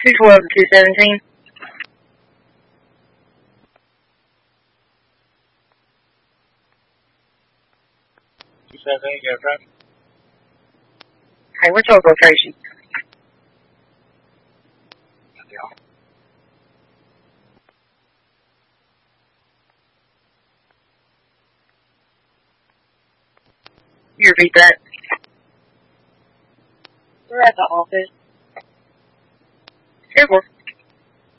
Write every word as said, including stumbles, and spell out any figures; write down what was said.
two twelve to two seventeen. two seventeen, you got traffic? Hey, what's your location? Yeah. You repeat that? We're at the office. Careful.